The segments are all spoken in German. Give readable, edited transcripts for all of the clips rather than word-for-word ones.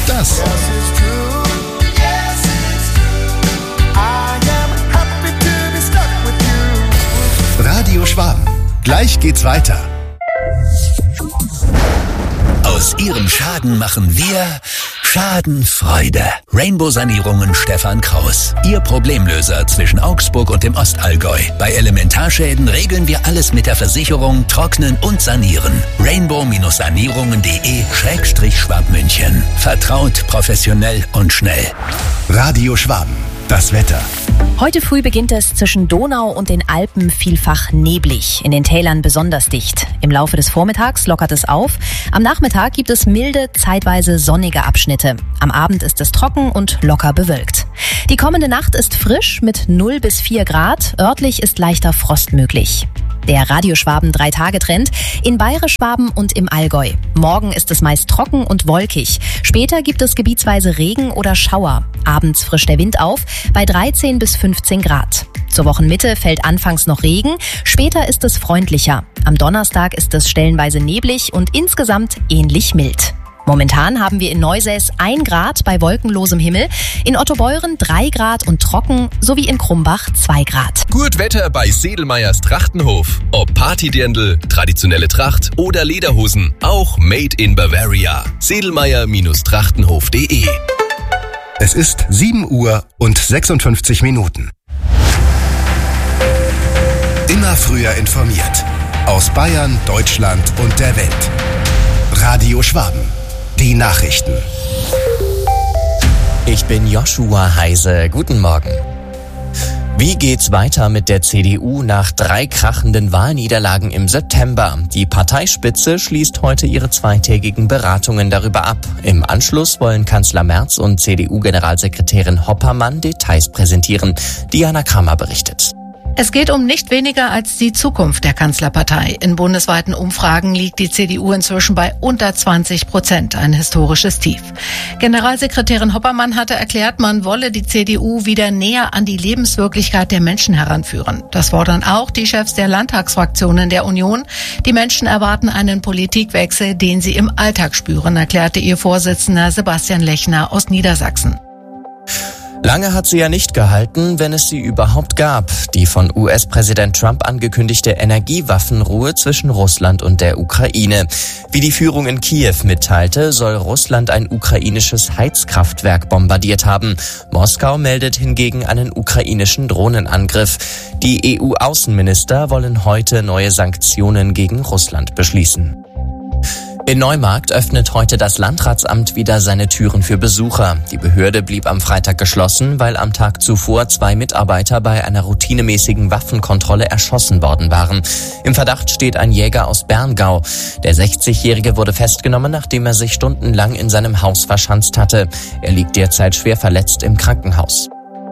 Stimmt das? Radio Schwaben. Gleich geht's weiter. Aus Ihrem Schaden machen wir Schadenfreude. Rainbow-Sanierungen Stefan Kraus. Ihr Problemlöser zwischen Augsburg und dem Ostallgäu. Bei Elementarschäden regeln wir alles mit der Versicherung, trocknen und sanieren. rainbow-sanierungen.de/Schwabmünchen. Vertraut, professionell und schnell. Radio Schwaben. Das Wetter. Heute früh beginnt es zwischen Donau und den Alpen vielfach neblig, in den Tälern besonders dicht. Im Laufe des Vormittags lockert es auf. Am Nachmittag gibt es milde, zeitweise sonnige Abschnitte. Am Abend ist es trocken und locker bewölkt. Die kommende Nacht ist frisch mit 0 bis 4 Grad. Örtlich ist leichter Frost möglich. Der Radio-Schwaben 3-Tage-Trend in Bayerisch-Schwaben und im Allgäu. Morgen ist es meist trocken und wolkig. Später gibt es gebietsweise Regen oder Schauer. Abends frischt der Wind auf bei 13 bis 15 Grad. Zur Wochenmitte fällt anfangs noch Regen, später ist es freundlicher. Am Donnerstag ist es stellenweise neblig und insgesamt ähnlich mild. Momentan haben wir in Neusäß 1 Grad bei wolkenlosem Himmel, in Ottobeuren 3 Grad und trocken, sowie in Krumbach 2 Grad. Gut Wetter bei Sedelmeyers Trachtenhof. Ob Partydirndl, traditionelle Tracht oder Lederhosen, auch made in Bavaria. Sedelmeyer-Trachtenhof.de. Es ist 7 Uhr und 56 Minuten. Immer früher informiert. Aus Bayern, Deutschland und der Welt. Radio Schwaben. Die Nachrichten. Ich bin Joshua Heise. Guten Morgen. Wie geht's weiter mit der CDU nach 3 krachenden Wahlniederlagen im September? Die Parteispitze schließt heute ihre 2-tägigen Beratungen darüber ab. Im Anschluss wollen Kanzler Merz und CDU-Generalsekretärin Hoppermann Details präsentieren. Diana Kramer berichtet. Es geht um nicht weniger als die Zukunft der Kanzlerpartei. In bundesweiten Umfragen liegt die CDU inzwischen bei unter 20%, ein historisches Tief. Generalsekretärin Hoppermann hatte erklärt, man wolle die CDU wieder näher an die Lebenswirklichkeit der Menschen heranführen. Das fordern auch die Chefs der Landtagsfraktionen der Union. Die Menschen erwarten einen Politikwechsel, den sie im Alltag spüren, erklärte ihr Vorsitzender Sebastian Lechner aus Niedersachsen. Lange hat sie ja nicht gehalten, wenn es sie überhaupt gab. Die von US-Präsident Trump angekündigte Energiewaffenruhe zwischen Russland und der Ukraine. Wie die Führung in Kiew mitteilte, soll Russland ein ukrainisches Heizkraftwerk bombardiert haben. Moskau meldet hingegen einen ukrainischen Drohnenangriff. Die EU-Außenminister wollen heute neue Sanktionen gegen Russland beschließen. In Neumarkt öffnet heute das Landratsamt wieder seine Türen für Besucher. Die Behörde blieb am Freitag geschlossen, weil am Tag zuvor 2 Mitarbeiter bei einer routinemäßigen Waffenkontrolle erschossen worden waren. Im Verdacht steht ein Jäger aus Berngau. Der 60-Jährige wurde festgenommen, nachdem er sich stundenlang in seinem Haus verschanzt hatte. Er liegt derzeit schwer verletzt im Krankenhaus.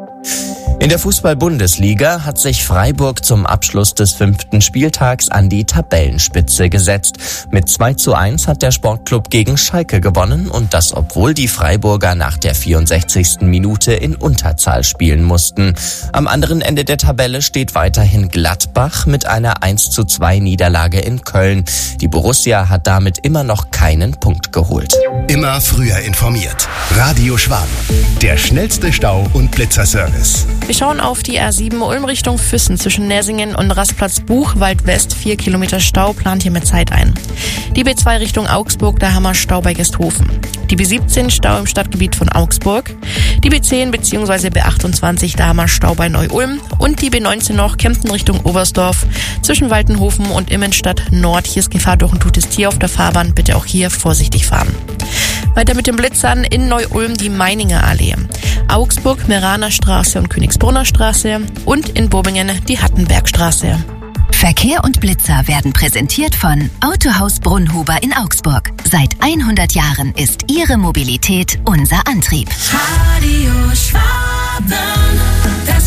In der Fußball-Bundesliga hat sich Freiburg zum Abschluss des 5. Spieltags an die Tabellenspitze gesetzt. Mit 2:1 hat der Sportclub gegen Schalke gewonnen und das, obwohl die Freiburger nach der 64. Minute in Unterzahl spielen mussten. Am anderen Ende der Tabelle steht weiterhin Gladbach mit einer 1:2 Niederlage in Köln. Die Borussia hat damit immer noch keinen Punkt geholt. Immer früher informiert. Radio Schwaben. Der schnellste Stau- und Blitzerservice. Wir schauen auf die R7 Ulm Richtung Füssen zwischen Nersingen und Rastplatz Buchwald West. 4 Kilometer Stau, plant hier mit Zeit ein. Die B2 Richtung Augsburg, da haben wir Stau bei Gesthofen. Die B17 Stau im Stadtgebiet von Augsburg. Die B10 bzw. B28, da haben wir Stau bei Neu-Ulm. Und die B19 noch Kempten Richtung Oberstdorf zwischen Waltenhofen und Immenstadt Nord. Hier ist Gefahr durch ein totes Tier auf der Fahrbahn. Bitte auch hier vorsichtig fahren. Weiter mit den Blitzern in Neu-Ulm die Meininger Allee. Augsburg, Meraner Straße und Königsbrunner Straße und in Bobingen die Hattenbergstraße. Verkehr und Blitzer werden präsentiert von Autohaus Brunnhuber in Augsburg. Seit 100 Jahren ist Ihre Mobilität unser Antrieb. Radio Schwaben, das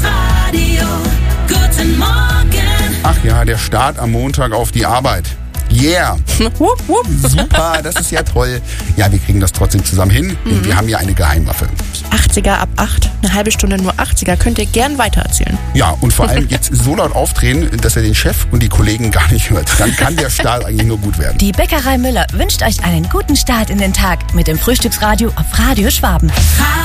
Frühstücksradio. Guten Morgen. Ach ja, der Start am Montag auf die Arbeit. Yeah. Super, das ist ja toll. Ja, wir kriegen das trotzdem zusammen hin. Wir haben ja eine Geheimwaffe. 80er ab 8, eine halbe Stunde nur 80er, könnt ihr gern weitererzählen. Ja, und vor allem jetzt so laut aufdrehen, dass er den Chef und die Kollegen gar nicht hört. Dann kann der Start eigentlich nur gut werden. Die Bäckerei Müller wünscht euch einen guten Start in den Tag mit dem Frühstücksradio auf Radio Schwaben.